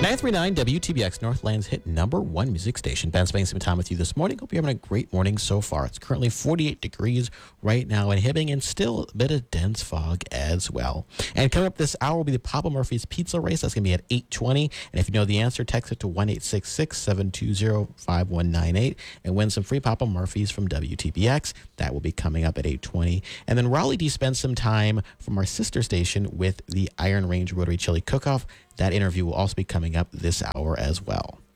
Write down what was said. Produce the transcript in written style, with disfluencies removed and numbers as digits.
939 WTBX, Northland's hit #1 music station. Ben spending some time with you this morning. Hope you're having a great morning so far. It's currently 48 degrees right now in Hibbing and still a bit of dense fog as well. And coming up this hour will be the Papa Murphy's Pizza Race. That's going to be at 8:20. And if you know the answer, text it to 1-866-720-5198 and win some free Papa Murphy's from WTBX. That will be coming up at 8:20. And then Raleigh D spends some time from our sister station with the Iron Range Rotary Chili Cook-Off. That interview will also be coming up this hour as well.